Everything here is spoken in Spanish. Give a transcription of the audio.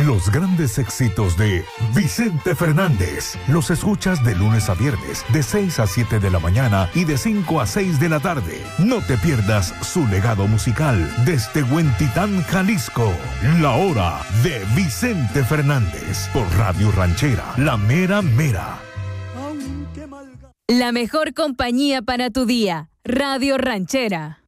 Los grandes éxitos de Vicente Fernández los escuchas de lunes a viernes de 6 a 7 de la mañana y de 5 a 6 de la tarde. No te pierdas su legado musical desde Huentitán, Jalisco. La hora de Vicente Fernández por Radio Ranchera, la mera mera. La mejor compañía para tu día, Radio Ranchera.